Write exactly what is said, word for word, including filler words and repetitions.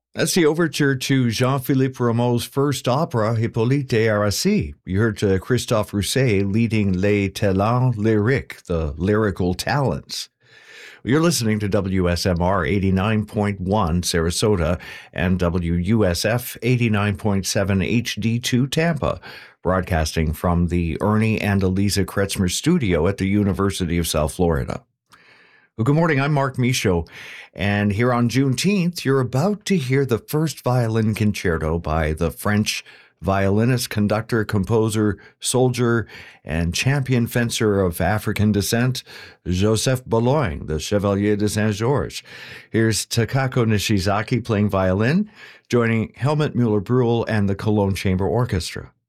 That's the overture to Jean-Philippe Rameau's first opera, Hippolyte et Aracie. You heard uh, Christophe Rousset leading Les Talents Lyriques, the lyrical talents. You're listening to W S M R eighty-nine point one Sarasota and W U S F eighty-nine point seven H D two Tampa, broadcasting from the Ernie and Eliza Kretzmer studio at the University of South Florida. Well, good morning, I'm Mark Michaud, and here on Juneteenth, you're about to hear the first violin concerto by the French violinist, conductor, composer, soldier, and champion fencer of African descent, Joseph Bologne, the Chevalier de Saint-Georges. Here's Takako Nishizaki playing violin, joining Helmut Müller-Brühl and the Cologne Chamber Orchestra.